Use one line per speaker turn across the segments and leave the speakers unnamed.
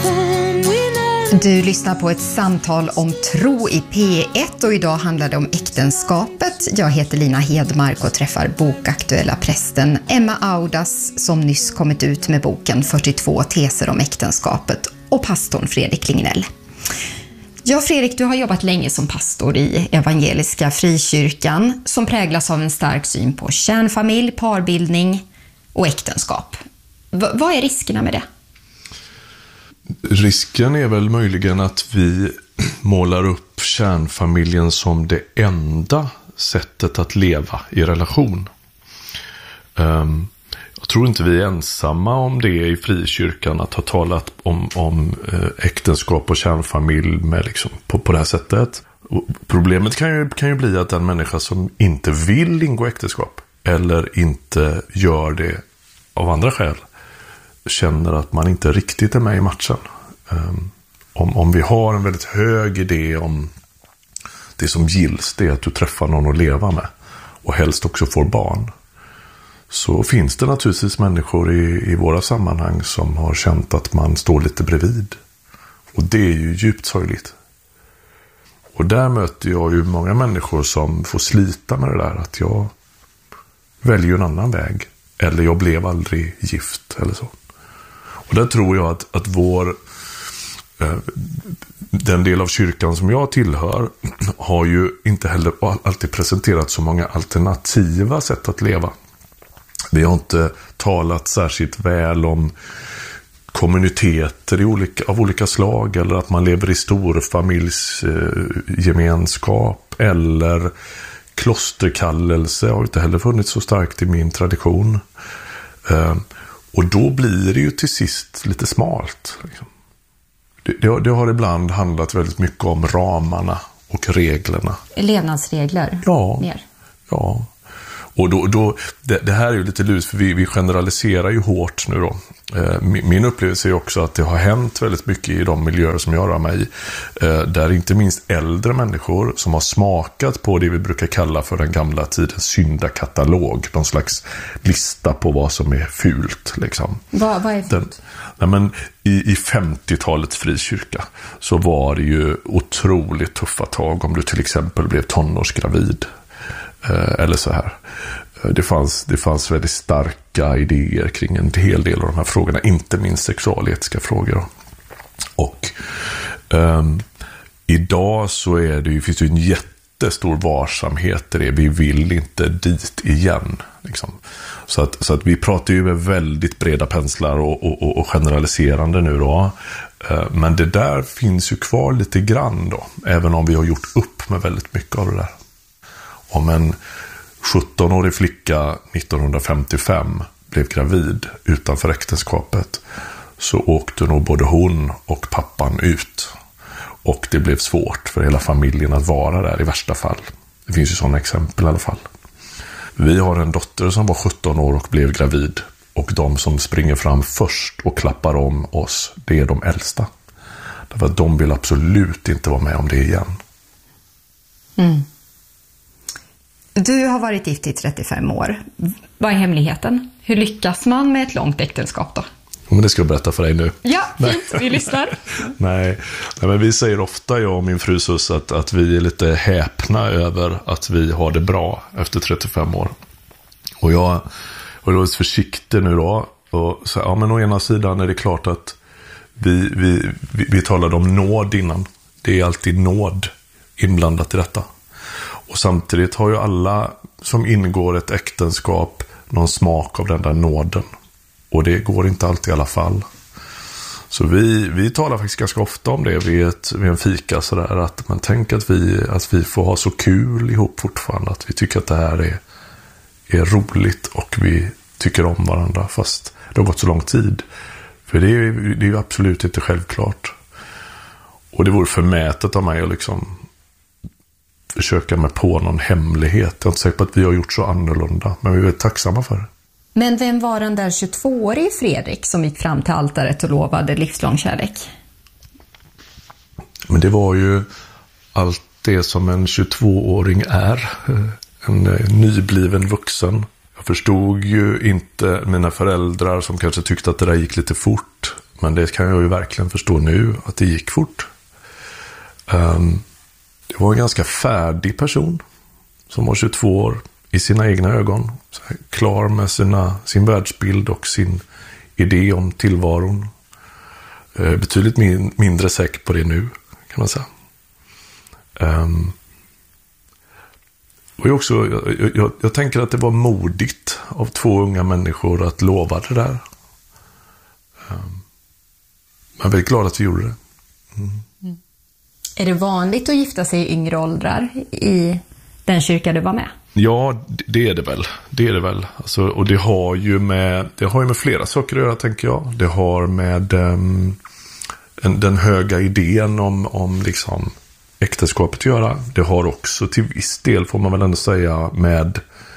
Du lyssnar på ett samtal om tro i P1 och idag handlar det om äktenskapet. Jag heter Lina Hedmark och träffar bokaktuella prästen Emma Audas som nyss kommit ut med boken 42 teser om äktenskapet och pastorn Fredrik Lignell. Ja, Fredrik, du har jobbat länge som pastor i Evangeliska Frikyrkan som präglas av en stark syn på kärnfamilj, parbildning och äktenskap. Vad är riskerna med det?
Risken är väl möjligen att vi målar upp kärnfamiljen som det enda sättet att leva i relation. Jag tror inte vi är ensamma om det i frikyrkan att ha talat om äktenskap och kärnfamilj med liksom på det här sättet. Och problemet kan ju bli att den människa som inte vill ingå äktenskap eller inte gör det av andra skäl känner att man inte riktigt är med i matchen. Om vi har en väldigt hög idé om det som gills, det är att du träffar någon att leva med och helst också får barn, så finns det naturligtvis människor i våra sammanhang som har känt att man står lite bredvid. Och det är ju djupt sorgligt. Och där möter jag ju många människor som får slita med det där, att jag väljer en annan väg eller jag blev aldrig gift eller så. Och där tror jag att den del av kyrkan som jag tillhör har ju inte heller alltid presenterat så många alternativa sätt att leva. Vi har inte talat särskilt väl om kommuniteter av olika slag, eller att man lever i storfamiljsgemenskap, eller klosterkallelse har inte heller funnits så starkt i min tradition. Och då blir det ju till sist lite smalt. Liksom. Det har ibland handlat väldigt mycket om ramarna och reglerna.
Levnadsregler?
Ja.
Mer.
Ja. Och det här är ju lite lurt, för vi generaliserar ju hårt nu då. Min upplevelse är också att det har hänt väldigt mycket i de miljöer som jag rör mig i. Där inte minst äldre människor som har smakat på det vi brukar kalla för den gamla tidens syndakatalog. Någon slags lista på vad som är fult. Liksom.
Vad är fult?
I 50-talets frikyrka så var det ju otroligt tuffa tag om du till exempel blev tonårsgravid. Eller så här. Det fanns väldigt starka idéer kring en hel del av de här frågorna, inte minst sexualetiska frågor. Och idag så finns det en jättestor varsamhet i det. Vi vill inte dit igen. Liksom. Så att vi pratar ju med väldigt breda penslar och generaliserande nu då. Men det där finns ju kvar lite grann då, även om vi har gjort upp med väldigt mycket av det där. Om en 17-årig flicka 1955 blev gravid utanför äktenskapet, så åkte nog både hon och pappan ut. Och det blev svårt för hela familjen att vara där i värsta fall. Det finns ju sådana exempel i alla fall. Vi har en dotter som var 17 år och blev gravid. Och de som springer fram först och klappar om oss, det är de äldsta. Därför att de vill absolut inte vara med om det igen.
Mm. Du har varit gift i 35 år. Vad är hemligheten? Hur lyckas man med ett långt äktenskap då?
Men det ska jag berätta för dig nu.
Ja, fint. Vi lyssnar.
Nej, men vi säger ofta, jag och min fru Sus, att vi är lite häpna över att vi har det bra efter 35 år. Och jag var lite försiktig nu då. Och så, ja, men å ena sidan är det klart att vi talade om nåd innan. Det är alltid nåd inblandat i detta. Och samtidigt har ju alla som ingår ett äktenskap någon smak av den där nåden. Och det går inte alltid i alla fall. Så vi talar faktiskt ganska ofta om det vid en fika sådär. Att man tänker att vi får ha så kul ihop fortfarande. Att vi tycker att det här är roligt och vi tycker om varandra fast det har gått så lång tid. För det är ju absolut inte självklart. Och det vore förmätet av mig att liksom försöka med på någon hemlighet. Jag är inte säker på att vi har gjort så annorlunda, men vi är väldigt tacksamma för det.
Men vem var den där 22-årige Fredrik som gick fram till altaret och lovade livslång kärlek?
Men det var ju allt det som en 22-åring är. En nybliven vuxen. Jag förstod ju inte mina föräldrar som kanske tyckte att det där gick lite fort. Men det kan jag ju verkligen förstå nu att det gick fort. Det var en ganska färdig person som var 22 år i sina egna ögon. Klar med sin världsbild och sin idé om tillvaron. Betydligt mindre säker på det nu, kan man säga. Och jag tänker att det var modigt av 2 unga människor att lova det där. Jag är väldigt glad att vi gjorde det.
Är det vanligt att gifta sig i yngre åldrar i den kyrka du var med?
Ja, det är det väl. Det är det väl. Alltså, och det har ju med flera saker att göra, tänker jag. Det har med den höga idén om liksom äktenskapet att göra. Det har också till viss del, får man väl ändå säga, med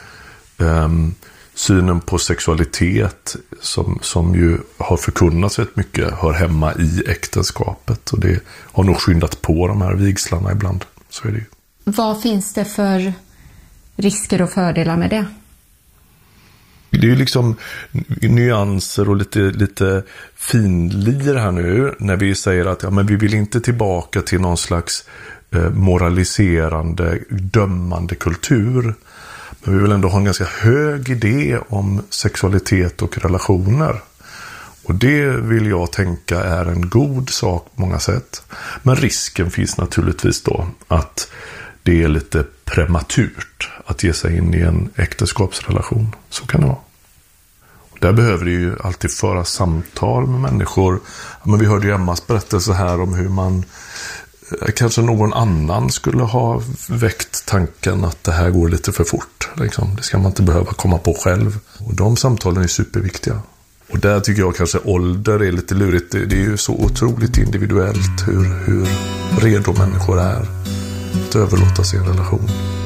synen på sexualitet som ju har förkunnats rätt mycket, hör hemma i äktenskapet. Och det har nog skyndat på de här vigslarna ibland. Så är det ju.
Vad finns det för risker och fördelar med det?
Det är ju liksom nyanser och lite finlir här nu när vi säger att men vi vill inte tillbaka till någon slags moraliserande, dömande kultur. Men vi vill ändå ha en ganska hög idé om sexualitet och relationer. Och det vill jag tänka är en god sak på många sätt. Men risken finns naturligtvis då att det är lite prematurt att ge sig in i en äktenskapsrelation. Så kan det vara. Och där behöver det ju alltid föra samtal med människor. Men vi hörde ju Emmas berättelse här om hur man kanske någon annan skulle ha väckt tanken att det här går lite för fort. Liksom. Det ska man inte behöva komma på själv. Och de samtalen är superviktiga. Och där tycker jag kanske ålder är lite lurigt. Det är ju så otroligt individuellt hur redo människor är att överlåta sin relation.